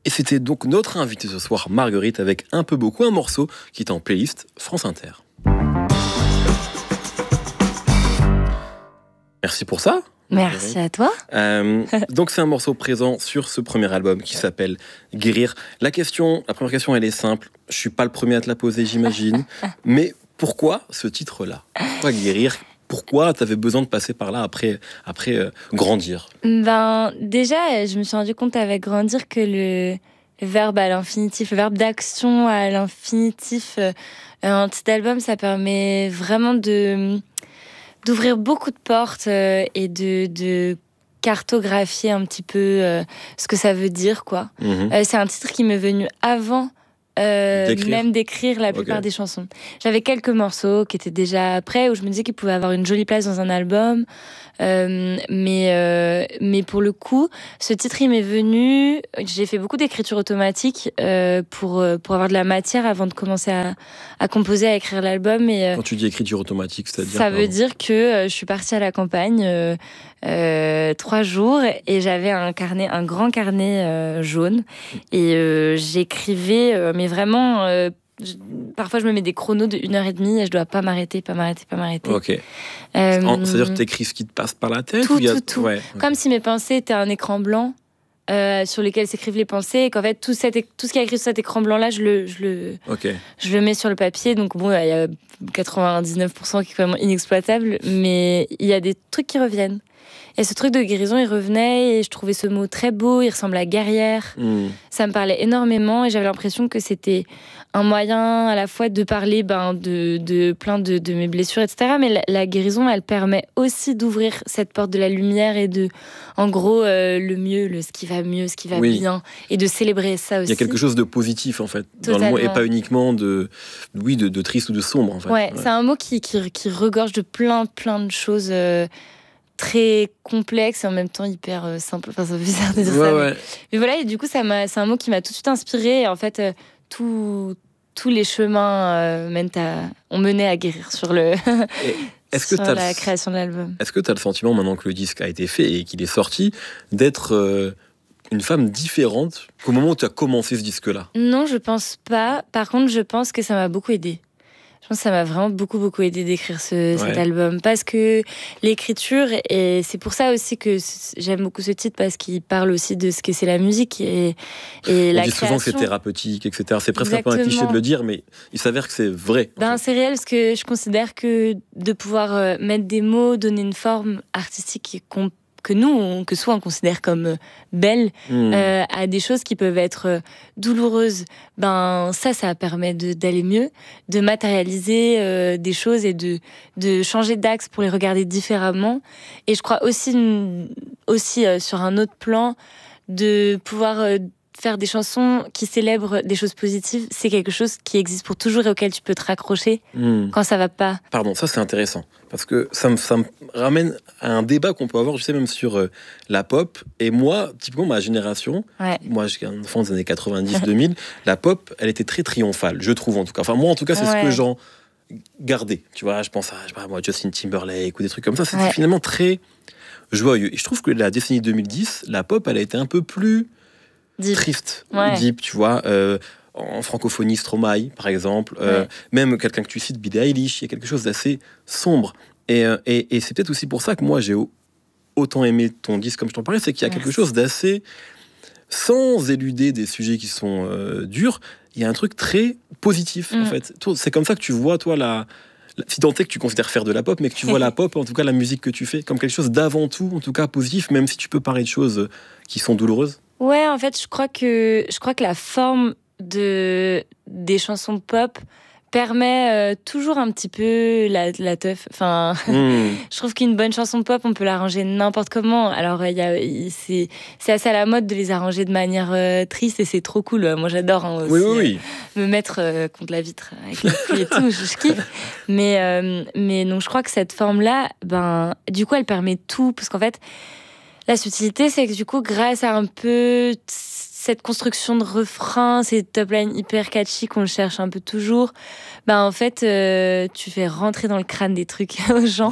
Et c'était donc notre invitée ce soir, Marguerite, avec Un peu beaucoup, un morceau qui est en playlist France Inter. Merci pour ça. Merci à toi. Donc c'est un morceau présent sur ce premier album qui s'appelle Guérir. La première question, elle est simple. Je suis pas le premier à te la poser, j'imagine. Mais pourquoi ce titre-là ? Pourquoi Guérir ? Pourquoi tu avais besoin de passer par là après grandir ? Déjà, je me suis rendu compte avec grandir que le verbe à l'infinitif, le verbe d'action à l'infinitif, un petit album, ça permet vraiment d'ouvrir beaucoup de portes et de cartographier un petit peu ce que ça veut dire, quoi. C'est un titre qui m'est venu avant même d'écrire la plupart des chansons. J'avais quelques morceaux qui étaient déjà prêts, où je me disais qu'ils pouvaient avoir une jolie place dans un album. Mais pour le coup, ce titre, il m'est venu... J'ai fait beaucoup d'écriture automatique pour avoir de la matière avant de commencer à composer, à écrire l'album. Quand tu dis écriture automatique, c'est-à-dire... Ça veut dire que je suis partie à la campagne 3 jours et j'avais un grand carnet jaune et j'écrivais, mais vraiment... parfois je me mets des chronos de 1h30 et je dois pas m'arrêter. Ok. C'est-à-dire que t'écris ce qui te passe par la tête? Tout. Ouais, okay. Comme si mes pensées étaient un écran blanc sur lequel s'écrivent les pensées et qu'en fait tout ce qui est écrit sur cet écran blanc là je le mets sur le papier. Donc bon, il y a 99% qui est vraiment inexploitable, mais il y a des trucs qui reviennent. Et ce truc de guérison, il revenait et je trouvais ce mot très beau, il ressemble à guerrière. Ça me parlait énormément et j'avais l'impression que c'était un moyen à la fois de parler de plein de mes blessures, etc. Mais la guérison, elle permet aussi d'ouvrir cette porte de la lumière et en gros, le mieux, ce qui va mieux, ce qui va bien, et de célébrer ça aussi. Il y a quelque chose de positif, en fait, dans le mot, et pas uniquement de triste ou de sombre, en fait. Ouais. C'est un mot qui regorge de plein de choses très complexe et en même temps hyper simple. Enfin, c'est bizarre de dire ça. Mais voilà, et du coup, c'est un mot qui m'a tout de suite inspirée. Et en fait, tous les chemins ont mené à guérir sur la création de l'album. Est-ce que tu as le sentiment, maintenant que le disque a été fait et qu'il est sorti, d'être une femme différente qu'au moment où tu as commencé ce disque-là ? Non, je pense pas. Par contre, je pense que ça m'a beaucoup aidée. Je pense que ça m'a vraiment beaucoup aidé d'écrire cet album, parce que l'écriture, et c'est pour ça aussi que j'aime beaucoup ce titre, parce qu'il parle aussi de ce que c'est la musique et la création. On dit souvent que c'est thérapeutique, etc. C'est presque un peu un cliché de le dire, mais il s'avère que c'est vrai. C'est réel, parce que je considère que de pouvoir mettre des mots, donner une forme artistique que soit on considère comme belle, à des choses qui peuvent être douloureuses, ça permet d'aller mieux, de matérialiser des choses et de changer d'axe pour les regarder différemment. Et je crois aussi sur un autre plan, de pouvoir faire des chansons qui célèbrent des choses positives, c'est quelque chose qui existe pour toujours et auquel tu peux te raccrocher quand ça va pas. Pardon, ça c'est intéressant, parce que ça me ramène à un débat qu'on peut avoir, je sais, même sur la pop. Et moi, typiquement ma génération, moi j'ai un enfant des années 90-2000, la pop, elle était très triomphale, je trouve en tout cas. Enfin moi en tout cas, c'est ce que j'en gardais. Tu vois, je pense à Justin Timberlake ou des trucs comme ça. C'était finalement très joyeux. Et je trouve que la décennie 2010, la pop, elle a été un peu plus triste, deep, tu vois. En francophonie, Stromae, par exemple. Même quelqu'un que tu cites, Billie Eilish, il y a quelque chose d'assez sombre. Et c'est peut-être aussi pour ça que moi, j'ai autant aimé ton disque, comme je t'en parlais, c'est qu'il y a quelque chose d'assez... Sans éluder des sujets qui sont durs, il y a un truc très positif, en fait. C'est comme ça que tu vois, toi, si tant est que tu considères faire de la pop, mais que tu vois la pop, en tout cas la musique que tu fais, comme quelque chose d'avant tout, en tout cas positif, même si tu peux parler de choses qui sont douloureuses. Ouais, en fait, je crois que la forme des chansons pop permet toujours un petit peu la teuf. Enfin, je trouve qu'une bonne chanson pop, on peut l'arranger n'importe comment. Alors, c'est assez à la mode de les arranger de manière triste et c'est trop cool. Moi, j'adore aussi, me mettre contre la vitre avec la pluie et tout. Je kiffe. Mais donc, je crois que cette forme-là, du coup, elle permet tout. Parce qu'en fait, la subtilité, c'est que du coup, grâce à un peu cette construction de refrain, ces top lines hyper catchy qu'on cherche un peu toujours, en fait, tu fais rentrer dans le crâne des trucs aux gens,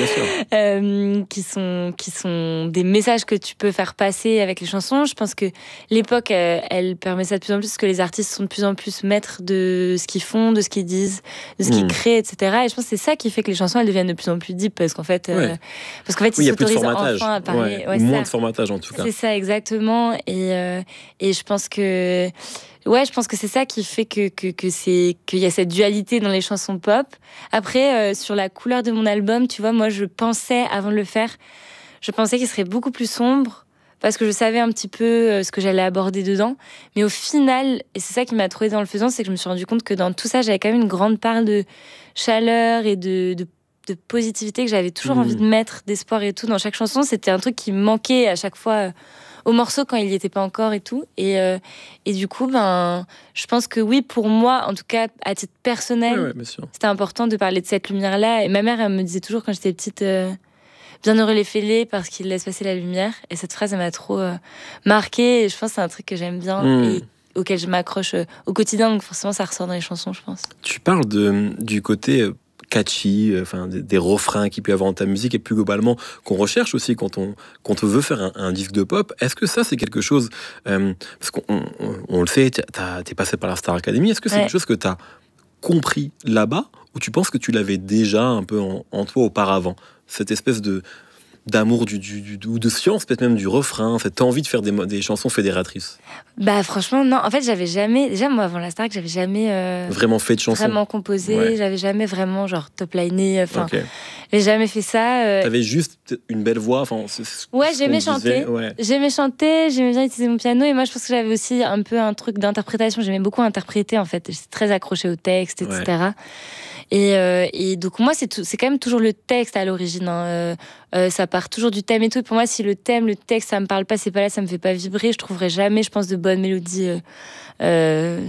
qui sont des messages que tu peux faire passer avec les chansons. Je pense que l'époque, elle permet ça de plus en plus, parce que les artistes sont de plus en plus maîtres de ce qu'ils font, de ce qu'ils disent, de ce qu'ils créent, etc. Et je pense que c'est ça qui fait que les chansons, elles deviennent de plus en plus deep, parce qu'en fait, ils s'autorisent enfin à parler. Moins de formatage, en tout cas. C'est ça, exactement. Et je pense que... je pense que c'est ça qui fait qu'il y a cette dualité dans les chansons pop. Après, sur la couleur de mon album, tu vois, moi, je pensais, avant de le faire, qu'il serait beaucoup plus sombre, parce que je savais un petit peu ce que j'allais aborder dedans. Mais au final, et c'est ça qui m'a trouvé dans le faisant, c'est que je me suis rendu compte que dans tout ça, j'avais quand même une grande part de chaleur et de positivité que j'avais toujours envie de mettre, d'espoir et tout. Dans chaque chanson, c'était un truc qui me manquait à chaque fois au morceau quand il n'y était pas encore et tout. Et du coup, je pense que oui, pour moi, en tout cas, à titre personnel, c'était important de parler de cette lumière-là. Et ma mère, elle me disait toujours quand j'étais petite... bien heureux les fêlés parce qu'ils laissent passer la lumière. Et cette phrase, elle m'a trop marquée. Et je pense que c'est un truc que j'aime bien et auquel je m'accroche au quotidien. Donc forcément, ça ressort dans les chansons, je pense. Tu parles du côté catchy, des refrains qu'il peut y avoir dans ta musique et plus globalement qu'on recherche aussi quand on veut faire un disque de pop. Est-ce que ça, c'est quelque chose... parce qu'on le sait, t'es passé par la Star Academy. Est-ce que c'est quelque chose que t'as compris là-bas ou tu penses que tu l'avais déjà un peu en toi auparavant ? Cette espèce d'amour ou de science, peut-être même du refrain, cette envie de faire des chansons fédératrices. Franchement, non. En fait, j'avais jamais... Déjà, moi, avant la Star, j'avais jamais... vraiment fait de chansons. Vraiment composé. J'avais jamais vraiment, top liné. J'ai jamais fait ça. T'avais juste une belle voix. J'aimais chanter. J'aimais chanter, j'aimais bien utiliser mon piano. Et moi, je pense que j'avais aussi un peu un truc d'interprétation. J'aimais beaucoup interpréter, en fait. J'étais très accrochée au texte, etc. Et donc moi c'est quand même toujours le texte à l'origine, ça part toujours du thème et tout. Et pour moi, si le texte ça me parle pas, c'est pas là, ça me fait pas vibrer, je trouverai jamais, je pense, de bonnes mélodies. Ça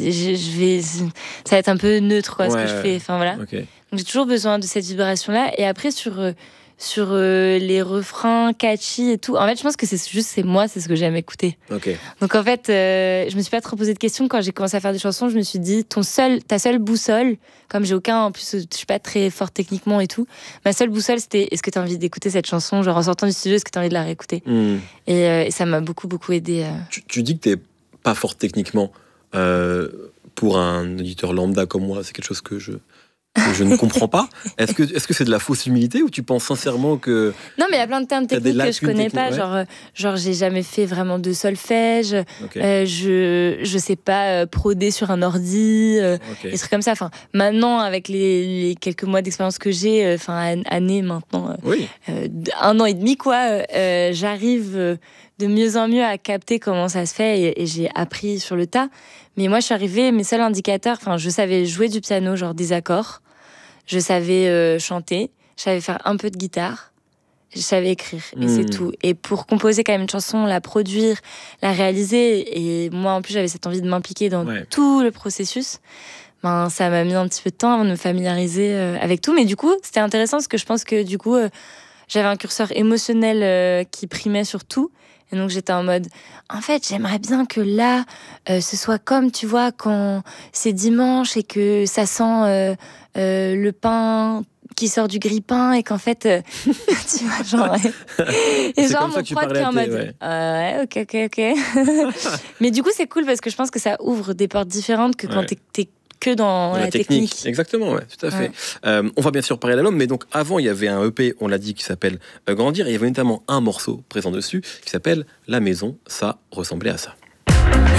va être un peu neutre ce que je fais. Donc j'ai toujours besoin de cette vibration là. Et après sur les refrains catchy et tout. En fait, je pense que c'est moi, c'est ce que j'aime écouter. Donc en fait, je me suis pas trop posé de questions quand j'ai commencé à faire des chansons. Je me suis dit, ta seule boussole, comme j'ai en plus, je suis pas très forte techniquement et tout. Ma seule boussole, c'était, est-ce que t'as envie d'écouter cette chanson, genre en sortant du studio, est-ce que t'as envie de la réécouter? Et ça m'a beaucoup, beaucoup aidé. Tu dis que t'es pas forte techniquement. Pour un auditeur lambda comme moi, c'est quelque chose que je ne comprends pas. Est-ce que c'est de la fausse humilité ou tu penses sincèrement que... Non, mais il y a plein de termes techniques que je connais pas. Genre, j'ai jamais fait vraiment de solfège. Je sais pas proder sur un ordi. Des trucs comme ça. Maintenant, avec les quelques mois d'expérience que j'ai, années maintenant, 1 an et demi, j'arrive de mieux en mieux à capter comment ça se fait et j'ai appris sur le tas. Mais moi, je suis arrivée, mes seuls indicateurs, je savais jouer du piano, genre des accords. Je savais chanter. Je savais faire un peu de guitare. Je savais écrire. Et c'est tout. Et pour composer quand même une chanson, la produire, la réaliser, et moi, en plus, j'avais cette envie de m'impliquer dans tout le processus. Ça m'a mis un petit peu de temps avant de me familiariser avec tout. Mais du coup, c'était intéressant parce que je pense que du coup, j'avais un curseur émotionnel qui primait sur tout. Et donc j'étais en mode, en fait, j'aimerais bien que là, ce soit comme, tu vois, quand c'est dimanche et que ça sent le pain qui sort du grille-pain et qu'en fait, tu vois, genre... Et genre mon prod qui est en mode, ok. Mais du coup, c'est cool parce que je pense que ça ouvre des portes différentes que quand t'es que dans la technique. Exactement, tout à fait. On va bien sûr parler de l'album, mais donc avant, il y avait un EP, on l'a dit, qui s'appelle Grandir, et il y avait notamment un morceau présent dessus qui s'appelle La Maison. Ça ressemblait à ça.